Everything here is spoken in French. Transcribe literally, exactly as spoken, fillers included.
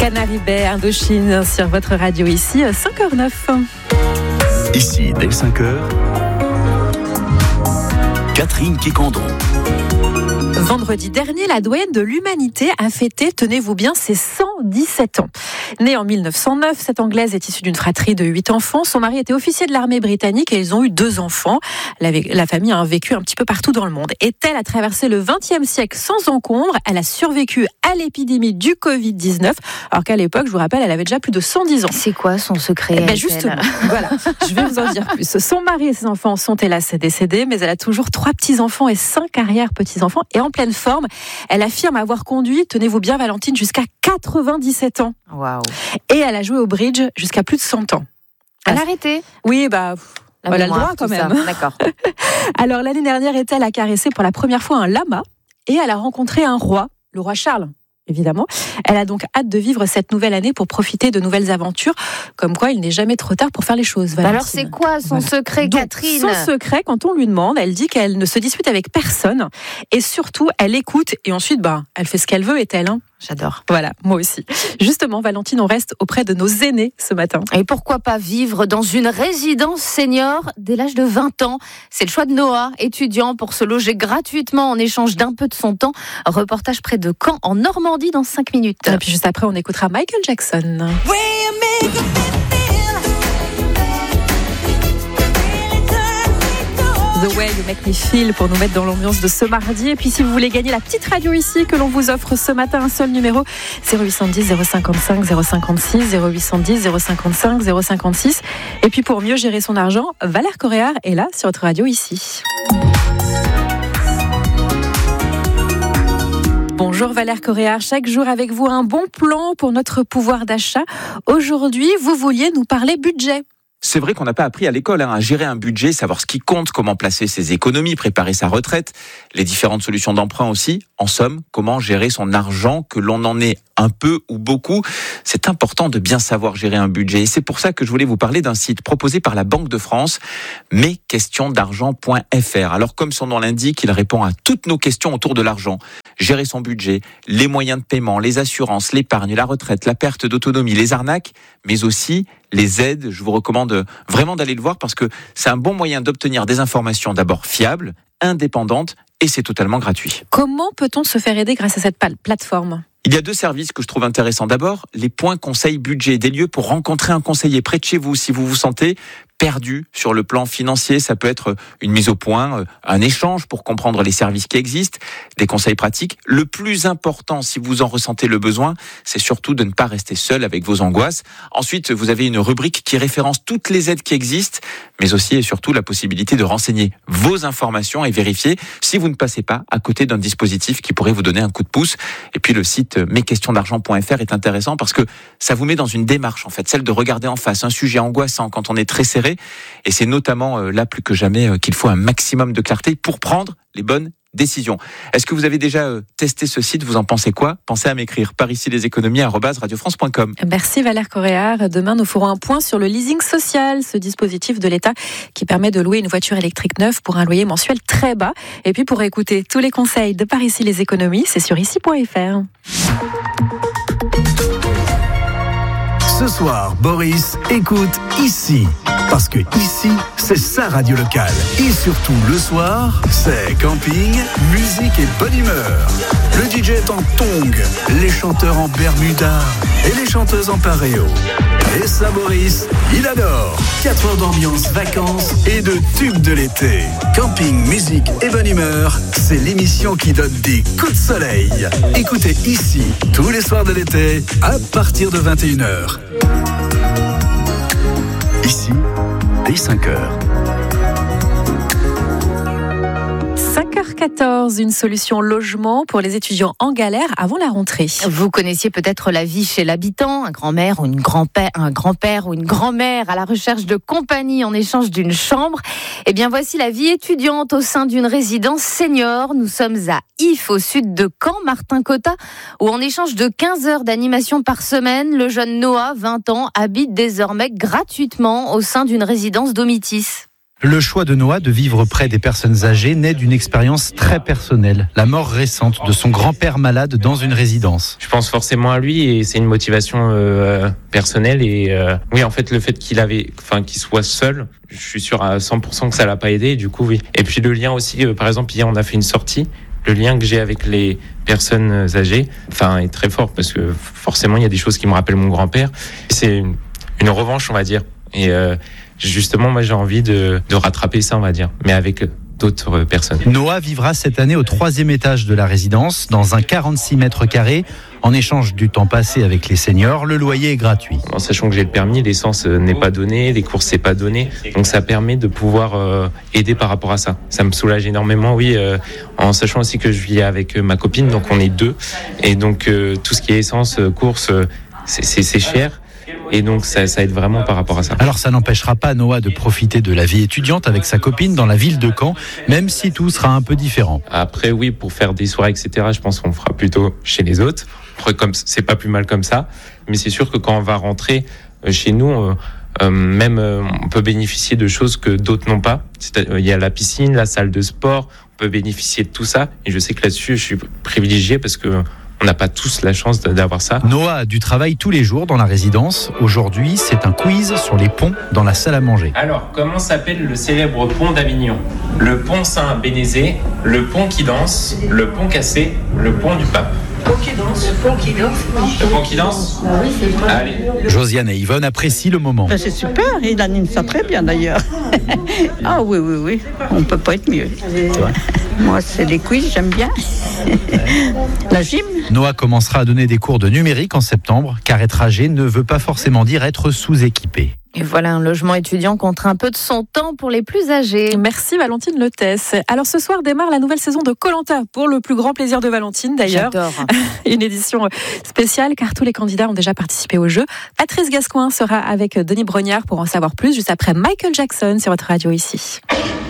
Canary Bay, Indochine sur votre radio ici, cinq heures neuf. Ici, dès cinq heures, Catherine Quécandon. Vendredi dernier, la doyenne de l'humanité a fêté, tenez-vous bien, ses cent dix-sept ans. Née en mille neuf cent neuf, cette Anglaise est issue d'une fratrie de huit enfants. Son mari était officier de l'armée britannique et ils ont eu deux enfants. La, la famille a vécu un petit peu partout dans le monde. Est-elle a traversé le vingtième siècle sans encombre. Elle a survécu à l'épidémie du covid dix-neuf, alors qu'à l'époque, je vous rappelle, elle avait déjà plus de cent dix ans. C'est quoi son secret? Eh ben justement, voilà, je vais vous en dire plus. Son mari et ses enfants sont hélas décédés, mais elle a toujours trois petits-enfants et cinq arrière-petits-enfants. Et en pleine forme, elle affirme avoir conduit, tenez-vous bien Valentine, jusqu'à quatre-vingt-dix-sept ans. Waouh. Et elle a joué au bridge jusqu'à plus de cent ans. Elle a arrêté? Oui, bah... La elle mémoire, a le droit quand même. Ça. D'accord. Alors l'année dernière, est-elle a caressé pour la première fois un lama et elle a rencontré un roi, le roi Charles. Évidemment. Elle a donc hâte de vivre cette nouvelle année pour profiter de nouvelles aventures. Comme quoi, il n'est jamais trop tard pour faire les choses. Valentine. Alors, c'est quoi son voilà. secret, donc, Catherine? Son secret, quand on lui demande, elle dit qu'elle ne se dispute avec personne. Et surtout, elle écoute. Et ensuite, bah, elle fait ce qu'elle veut, est-elle hein J'adore. Voilà, moi aussi. Justement, Valentine, on reste auprès de nos aînés ce matin. Et pourquoi pas vivre dans une résidence senior dès l'âge de vingt ans? C'est le choix de Noah, étudiant pour se loger gratuitement en échange d'un peu de son temps. Reportage près de Caen, en Normandie, dans cinq minutes. Et puis juste après, on écoutera Michael Jackson. The Way You Make Me Feel pour nous mettre dans l'ambiance de ce mardi. Et puis si vous voulez gagner la petite radio ici que l'on vous offre ce matin, un seul numéro, zéro huit cent dix zéro cinquante-cinq zéro cinquante-six, zéro huit cent dix zéro cinquante-cinq zéro cinquante-six. Et puis pour mieux gérer son argent, Valère Coréard est là sur votre radio ici. Bonjour Valère Coréard, chaque jour avec vous un bon plan pour notre pouvoir d'achat. Aujourd'hui, vous vouliez nous parler budget. C'est vrai qu'on n'a pas appris à l'école hein, à gérer un budget, savoir ce qui compte, comment placer ses économies, préparer sa retraite, les différentes solutions d'emprunt aussi. En somme, comment gérer son argent, que l'on en ait un peu ou beaucoup. C'est important de bien savoir gérer un budget. Et c'est pour ça que je voulais vous parler d'un site proposé par la Banque de France, mes questions d'argent point f r. Alors comme son nom l'indique, il répond à toutes nos questions autour de l'argent. Gérer son budget, les moyens de paiement, les assurances, l'épargne, la retraite, la perte d'autonomie, les arnaques, mais aussi les aides. Je vous recommande vraiment d'aller le voir parce que c'est un bon moyen d'obtenir des informations d'abord fiables, indépendantes et c'est totalement gratuit. Comment peut-on se faire aider grâce à cette plateforme ? Il y a deux services que je trouve intéressants. D'abord, les points conseils budget, des lieux pour rencontrer un conseiller près de chez vous si vous vous sentez perdu sur le plan financier. Ça peut être une mise au point, un échange pour comprendre les services qui existent, des conseils pratiques. Le plus important, si vous en ressentez le besoin, c'est surtout de ne pas rester seul avec vos angoisses. Ensuite, vous avez une rubrique qui référence toutes les aides qui existent, mais aussi et surtout la possibilité de renseigner vos informations et vérifier si vous ne passez pas à côté d'un dispositif qui pourrait vous donner un coup de pouce. Et puis le site mes questions d'argent point f r est intéressant parce que ça vous met dans une démarche, en fait, celle de regarder en face un sujet angoissant quand on est très serré. Et c'est notamment euh, là plus que jamais euh, qu'il faut un maximum de clarté pour prendre les bonnes décisions. Est-ce que vous avez déjà euh, testé ce site ? Vous en pensez quoi ? Pensez à m'écrire par ici les économies arobase radio france point com. Merci Valère Coréard. Demain, nous ferons un point sur le leasing social, ce dispositif de l'État qui permet de louer une voiture électrique neuve pour un loyer mensuel très bas. Et puis pour écouter tous les conseils de par ici les économies, c'est sur ici point f r. Ce soir, Boris écoute ici. Parce que ici, c'est sa radio locale. Et surtout, le soir, c'est camping, musique et bonne humeur. Le D J est en tongs, les chanteurs en bermuda et les chanteuses en paréo. Et ça, Boris, il adore. quatre heures d'ambiance, vacances et de tubes de l'été. Camping, musique et bonne humeur, c'est l'émission qui donne des coups de soleil. Écoutez ici, tous les soirs de l'été, à partir de vingt et une heures. Ici, dès cinq heures. cinq heures quatorze, une solution logement pour les étudiants en galère avant la rentrée. Vous connaissiez peut-être la vie chez l'habitant, un grand-mère ou une grand-père, un grand-père ou une grand-mère à la recherche de compagnie en échange d'une chambre. Eh bien, voici la vie étudiante au sein d'une résidence senior. Nous sommes à If, au sud de Caen, Martin Cotta, où en échange de quinze heures d'animation par semaine, le jeune Noah, vingt ans, habite désormais gratuitement au sein d'une résidence Domitis. Le choix de Noah de vivre près des personnes âgées naît d'une expérience très personnelle, la mort récente de son grand-père malade dans une résidence. Je pense forcément à lui et c'est une motivation euh, personnelle et euh, oui, en fait le fait qu'il avait, enfin qu'il soit seul, je suis sûr à cent pour cent que ça l'a pas aidé. Du coup oui. Et puis le lien aussi, euh, par exemple hier on a fait une sortie. Le lien que j'ai avec les personnes âgées, enfin est très fort parce que forcément il y a des choses qui me rappellent mon grand-père. C'est une, une revanche on va dire et euh, justement, moi, j'ai envie de, de rattraper ça, on va dire, mais avec d'autres personnes. Noah vivra cette année au troisième étage de la résidence, dans un quarante-six mètres carrés. En échange du temps passé avec les seniors, le loyer est gratuit. En sachant que j'ai le permis, l'essence n'est pas donnée, les courses c'est pas donné, donc ça permet de pouvoir euh, aider par rapport à ça. Ça me soulage énormément, oui, euh, en sachant aussi que je vis avec ma copine, donc on est deux, et donc euh, tout ce qui est essence, courses, c'est, c'est, c'est cher. Et donc ça, ça aide vraiment par rapport à ça. Alors ça n'empêchera pas Noah de profiter de la vie étudiante avec sa copine dans la ville de Caen, même si tout sera un peu différent. Après oui, pour faire des soirées, et cetera, je pense qu'on fera plutôt chez les autres. Après, comme c'est pas plus mal comme ça, mais c'est sûr que quand on va rentrer chez nous, euh, euh, même euh, on peut bénéficier de choses que d'autres n'ont pas. Il y a la piscine, la salle de sport, on peut bénéficier de tout ça. Et je sais que là-dessus, je suis privilégié parce que on n'a pas tous la chance d'avoir ça. Noah a du travail tous les jours dans la résidence. Aujourd'hui, c'est un quiz sur les ponts dans la salle à manger. Alors, comment s'appelle le célèbre pont d'Avignon ? Le pont Saint-Bénézé, le pont qui danse, le pont cassé, le pont du pape. Le pont qui danse, le pont qui danse. Le pont qui danse ? Ah oui, c'est vrai. Allez. Josiane et Yvonne apprécient le moment. Ben c'est super, il anime ça très bien d'ailleurs. Ah oui, oui, oui, on ne peut pas être mieux. Moi, c'est les quiz, j'aime bien. La gym. Noah commencera à donner des cours de numérique en septembre, car être âgé ne veut pas forcément dire être sous-équipé. Et voilà un logement étudiant contre un peu de son temps pour les plus âgés. Merci Valentine Leutesse. Alors ce soir démarre la nouvelle saison de Koh-Lanta, pour le plus grand plaisir de Valentine d'ailleurs. J'adore. Une édition spéciale car tous les candidats ont déjà participé au jeu. Patrice Gascoin sera avec Denis Brognard pour en savoir plus juste après Michael Jackson sur votre radio ici.